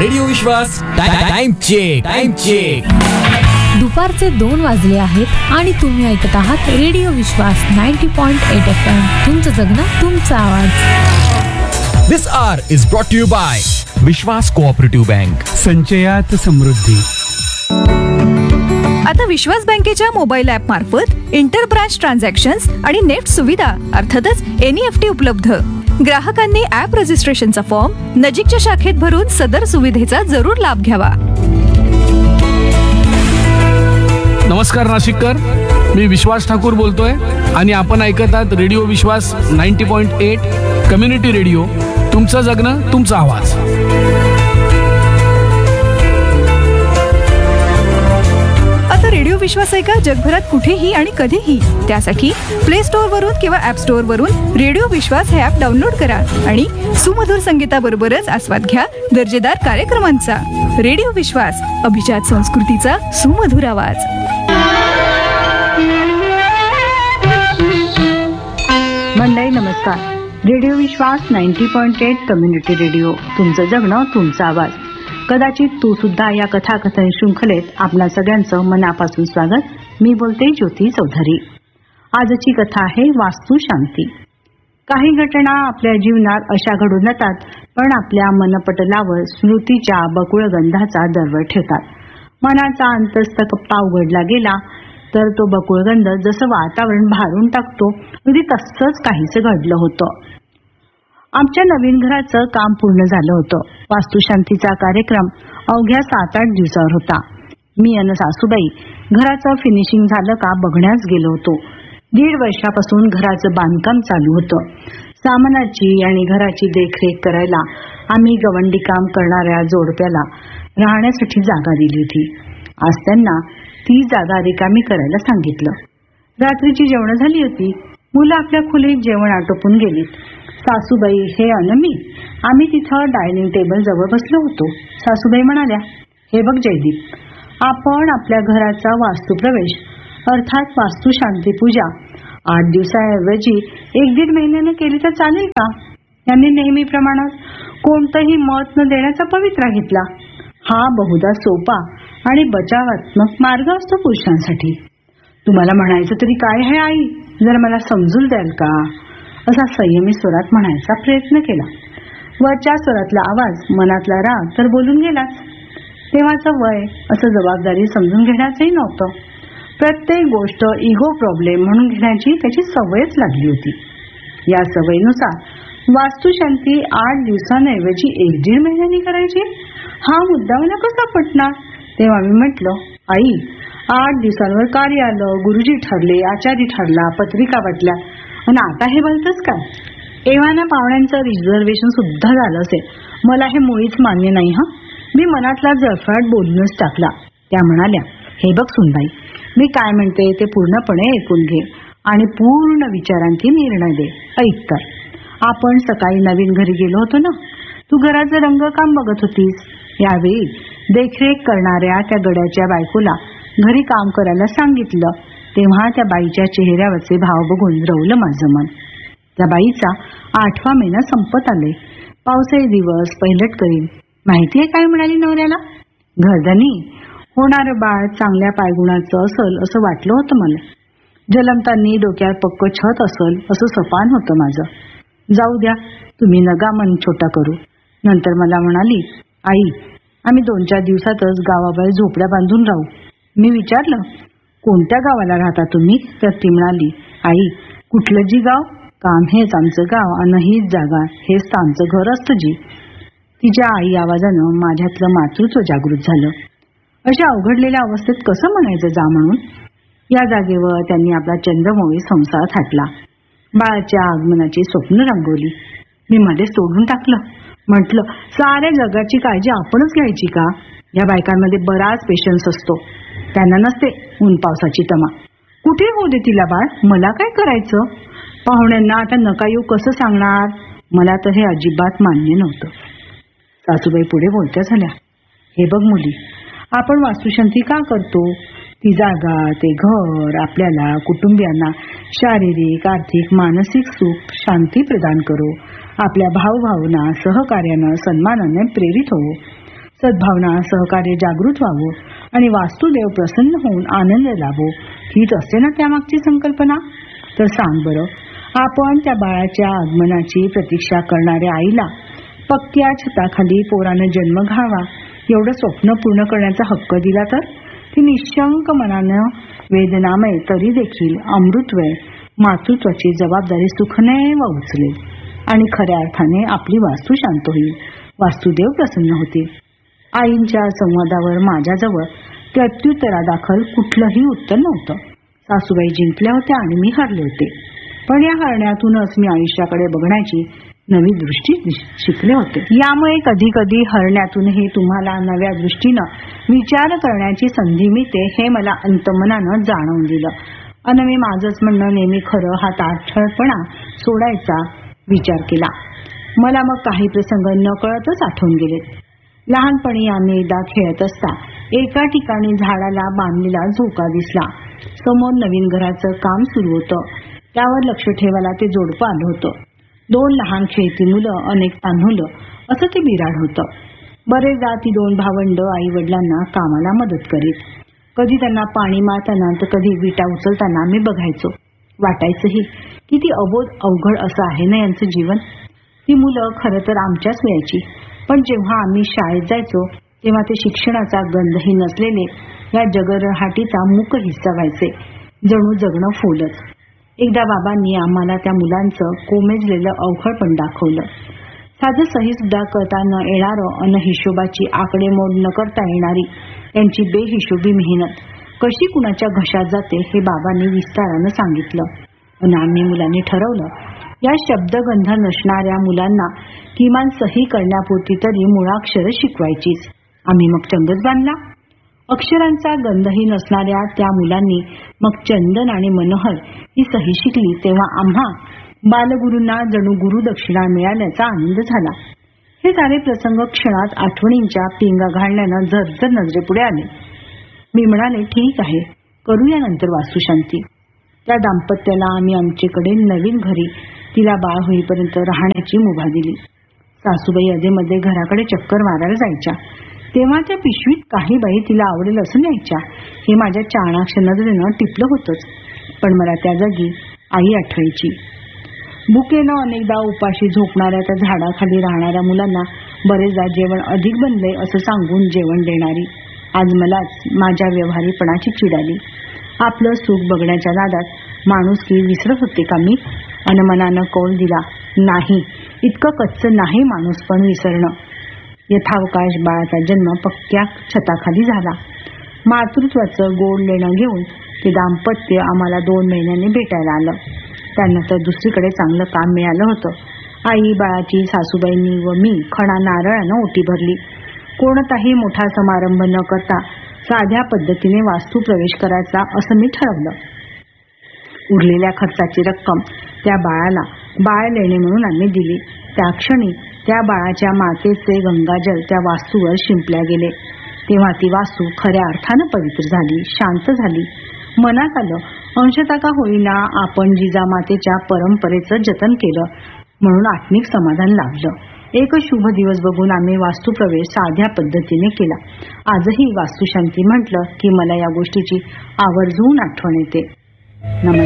Radio विश्वास time check. दुपारचे 2 वाजले आहेत आणि तुम्ही ऐकत आहात रेडिओ विश्वास 90.8 FM. तुमचं जगणं तुमचा आवाज. दिस R is brought to you bye Vishwas cooperative bank. संचयात समृद्धी. आता विश्वास बँकेच्या मोबाईल ॲप मार्फत इंटर ब्रांच ट्रान्झॅक्शन्स आणि नेट सुविधा अर्थातच NEFT उपलब्ध. ग्राहकांनी ॲप रजिस्ट्रेशनचा फॉर्म नजीकच्या शाखेत भरून सदर सुविधेचा जरूर लाभ घ्यावा. नमस्कार नाशिककर, मी विश्वास ठाकूर बोलतोय आणि आपण ऐकत आहात रेडिओ विश्वास 90.8 कम्युनिटी रेडिओ. तुमचं जगणं तुमचा आवाज. आता रेडिओ विश्वास ऐका जगभरात कुठेही आणि कधीही. त्यासाठी प्ले स्टोअर वरून किंवा ॲप स्टोअर वरून रेडिओ विश्वास हे ॲप डाउनलोड करा आणि सुमधुर संगीताबरोबरच आस्वाद घ्या दर्जेदार कार्यक्रमांचा. रेडिओ विश्वास, अभिजात संस्कृतीचा सुमधुर आवाज. मंडळी नमस्कार. रेडिओ विश्वास 90.8 कम्युनिटी रेडिओ. तुमचं जगणं तुमचा आवाज. कदाचित तू सुद्धा या कथाकथन शृंखलेत आपल्या सगळ्यांचं मनापासून स्वागत. मी बोलते ज्योती चौधरी. आजची कथा आहे वास्तू शांती. काही घटना आपल्या जीवनात अशा घडून जातात, पण आपल्या मनपटलावर स्मृतीच्या बकुळ गंधाचा दरवळ ठेवतात. मनाचा अंतस्थ कप्पा उघडला गेला तर तो बकुळगंध जसं वातावरण भारून टाकतो, अगदी तसंच काहीसं घडलं होतं. आमच्या नवीन घराचं काम पूर्ण झालं होतं. वास्तुशांतीचा कार्यक्रम अवघ्या 7-8 दिवसावर होता. मी आणि सासूबाई घराचं फिनिशिंग झालं का बघण्यास गेलो होतो. 1.5 वर्षापासून घराचं बांधकाम चालू होतं. सामानाची आणि घराची देखरेख करायला आम्ही गवंडी काम करणाऱ्या जोडप्याला राहण्यासाठी जागा दिली होती. आज त्यांना ती जागा रिकामी करायला सांगितलं. रात्रीची जेवण झाली होती. मुलं आपल्या खोलीत जेवण आटोपून गेलीत. सासूबाई हे अन मी आम्ही तिथं डायनिंग टेबल जवळ बसलो होतो. सासूबाई म्हणाल्या, हे बघ जयदीप, आपण आपल्या घराचा वास्तुप्रवेश अर्थात वास्तू शांती पूजा 8 दिवसाऐवजी 1-1.5 महिन्याने केली तर चालेल का? यांनी नेहमीप्रमाणे कोणतंही मत न देण्याचा पवित्रा घेतला. हा बहुधा सोपा आणि बचावात्मक मार्ग असतो पुरुषांसाठी. तुम्हाला म्हणायचं तरी काय आहे आई, जर मला समजून द्याल का, असा संयमी स्वरात म्हणायचा प्रयत्न केला. वरच्या स्वरातला आवाज मनातला राग तर बोलून गेलाच. तेव्हाचं वय असं जबाबदारी समजून घेण्याचंही नव्हतं. प्रत्येक गोष्ट इगो प्रॉब्लेम म्हणून घेण्याची त्याची सवयच लागली होती. या सवयीनुसार वास्तुशांती 8 दिवसांऐवजी 1-1.5 महिन्यांनी करायची, हा मुद्दा मला कसा पटणार? तेव्हा मी म्हटलं, आई 8 दिवसांवर कार्य आलं, गुरुजी ठरले, आचारी ठरला, पत्रिका वाटल्या, आणि आता हे बोलतच काय? एव्हाना पाहुण्यांचं रिझर्वेशन सुद्धा झालं असेल. मला हे मुळीच मान्य नाही. मी मनातला जळफळाट बोलूनच टाकला. त्या म्हणाल्या, हे बघ सुनबाई, मी काय म्हणते ते पूर्णपणे ऐकून घे आणि पूर्ण विचारांची निर्णय दे. ऐक तर, आपण सकाळी नवीन घरी गेलो होतो ना, तू घराचं रंगकाम बघत होतीस. यावेळी देखरेख करणाऱ्या त्या गड्याच्या बायकोला घरी काम करायला सांगितलं. तेव्हा त्या बाईच्या चेहऱ्यावरचे भाव बघून रवलं माझं मन. त्या बाईचा 8वा महिना संपत आले. पावसाळी दिवस पहिलट करील. माहितीये काय म्हणाली नवऱ्याला? घरधनी होणारं बाळ चांगल्या पायगुणाचं असल असं वाटलं होतं मला. जलमतांनी डोक्यात पक्क छत असल असं सपान होतं माझं. जाऊ द्या, तुम्ही नगा मन छोटा करू. नंतर मला म्हणाली, आई आम्ही 2-4 दिवसातच गावाबाहेर झोपड्या बांधून राहू. मी विचारलं, कोणत्या गावाला राहता तुम्ही? तर ती म्हणाली, आई कुठलं जी गाव, काम हेच आमचं गाव आणि हीच जागा, हेच तर आमचं घर असतं जी. तिच्या आई आवाजानं माझ्यातलं मातृत्व जागृत झालं. अशा अवघडलेल्या अवस्थेत कसं म्हणायचं जा म्हणून? या जागेवर त्यांनी आपला चंद्रमौळी संसार थाटला. बाळाच्या आगमनाची स्वप्न रंगवली. मी मध्ये सोडून टाकलं. म्हटलं, साऱ्या जगाची काळजी आपणच घ्यायची का? या बायकांमध्ये बराच पेशन्स असतो. त्यांना नसते ऊन पावसाची तमा. कुठे होऊ दे तिला बाळ, मला काय करायचं? पाहुण्यांना आता नका येऊ कसं सांगणार? मला तर हे अजिबात मान्य नव्हतं. सासूबाई पुढे बोलत्या झाल्या, हे बघ मुली, आपण वास्तुशांती का करतो? ती जागा, ते घर आपल्याला कुटुंबियांना शारीरिक, आर्थिक, मानसिक सुख, शांती प्रदान करो. आपल्या भावभावना सहकार्यानं, सन्मानाने प्रेरित हो. सद्भावना सहकार्य जागृत व्हावं आणि वास्तुदेव प्रसन्न होऊन आनंद लाभो, हीच असते ना त्यामागची संकल्पना. तर सांग बरं, आपण त्या बाळाच्या आगमनाची प्रतीक्षा करणाऱ्या आईला पक्क्या छताखाली पोरानं जन्म घ्यावा एवढं स्वप्न पूर्ण करण्याचा हक्क दिला तर ती निशंक मनानं वेदनामय तरी देखील अमृतमय मातृत्वाची जबाबदारी सुखने व उचलेल आणि खऱ्या अर्थाने आपली वास्तू शांत होईल, वास्तुदेव प्रसन्न होतील. आईंच्या संवादावर माझ्याजवळ प्रत्युत्तरादाखल कुठलंही उत्तर नव्हतं. सासूबाई जिंकल्या होत्या आणि मी हरले होते, पण या हरण्यातूनच मी आयुष्याकडे बघण्याची नवी दृष्टी शिकले होते. यामुळे कधी कधी हरण्यातूनही तुम्हाला नव्या दृष्टीनं विचार करण्याची संधी मिळते हे मला अंतमनानं जाणवून दिलं. अन मी माझंच म्हणणं नेहमी खरं हा ताठरपणा सोडायचा विचार केला. मला मग काही प्रसंग नकळतच आठवून गेलेत. लहानपणी आम्ही एकदा खेळत असता एका ठिकाणी झाडाला बांधलेला झोका दिसला. समोर नवीन घराचं काम सुरू होतं. त्यावर लक्ष ठेवायला ते जोडपं आलं होतं. 2 लहान खेळती मुलं, अनेक तान्हुलं असं ते बिराड होतं. बरेचदा ती 2 भावंड आई वडिलांना कामाला मदत करीत. कधी त्यांना पाणी मारताना तर कधी विटा उचलताना मी बघायचो. वाटायचंही किती अबोध अवघड असं आहे ना यांचं जीवन. ती मुलं खरं तर आमच्याच वयाची, पण जेव्हा आम्ही शाळेत जायचो तेव्हा ते शिक्षणाचा गंधही नसलेले या जगरहाटीचा मूक हिस्सा व्हायचे. जणू जगणं फोलच. एकदा बाबांनी आम्हाला त्या मुलांचं कोमेजलेलं अवघडपण दाखवलं. साधं सही सुद्धा करता न येणारं अन हिशोबाची आकडेमोड न करता येणारी त्यांची बेहिशोबी मेहनत कशी कुणाच्या घशात जाते हे बाबांनी विस्तारानं सांगितलं. अन आम्ही मुलांनी ठरवलं या शब्दगंध नसणाऱ्या मुलांना किमान सही करण्यापुरती तरी मुळाक्षर शिकवायचीच. आम्ही मग चंगच बांधला. अक्षरांचा गंधही नसणाऱ्या त्या मुलांनी मग चंदन आणि मनोहर ही सही शिकली तेव्हा आम्हा बालगुरूंना जणू गुरुदक्षिणा मिळाल्याचा आनंद झाला. हे सारे प्रसंग क्षणात आठवणींच्या पिंगा घालण्यानं झरझर नजरेपुढे आले. मी म्हणाले, ठीक आहे, करूया नंतर वास्तुशांती. त्या दाम्पत्याला आम्ही आमच्याकडे नवीन घरी तिला बाळ होईपर्यंत राहण्याची मुभा दिली. सासूबाई अधेमध्ये घराकडे चक्कर मारायला जायच्या तेव्हा त्या पिशवीत काही बाई तिला आवडेल असं न्यायच्या. हे माझ्या चाणाक्ष नजरेनं टिपलं होतंच, पण मला त्या जागी आई आठवायची. भुकेनं अनेकदा उपाशी झोपणाऱ्या त्या झाडाखाली राहणाऱ्या मुलांना बरेचदा जेवण अधिक बनलंय असं सांगून जेवण देणारी आज मलाच माझ्या व्यवहारीपणाची चिड आली. आपलं सुख बघण्याच्या नादात माणुसकी विसरत होते का मी? अन मनानं कौल दिला, नाही, इतकं कच्चं नाही माणूस पण विसरणं. यथावकाश बाळाचा जन्म पक्क्या छताखाली झाला. मातृत्वाचं गोड लेणं घेऊन ते दाम्पत्य आम्हाला 2 महिन्यांनी भेटायला आलं. त्यांना तर दुसरीकडे चांगलं काम मिळालं होतं. आई बाळाची सासूबाईंनी व मी खणा नारळानं ओटी भरली. कोणताही मोठा समारंभ न करता साध्या पद्धतीने वास्तू प्रवेश करायचा असं मी ठरवलं. उरलेल्या खर्चाची रक्कम त्या बाळाला बाळ लेणे म्हणून आम्ही दिली. त्या क्षणी त्या बाळाच्या मातेचे गंगाजल त्या वास्तूवर शिंपल्या गेले. तेव्हा ती वास्तू खऱ्या अर्थानं पवित्र झाली, शांत झाली. मनात आलं, अंशतः का होईना आपण जिजामातेच्या परंपरेचं जतन केलं म्हणून आत्मिक समाधान लाभलं. एक शुभ दिवस बघून आम्ही वास्तुप्रवेश साध्या पद्धतीने केला. आजही वास्तुशांती म्हटलं की मला या गोष्टीची आवर्जून आठवण येते. नमस्कार.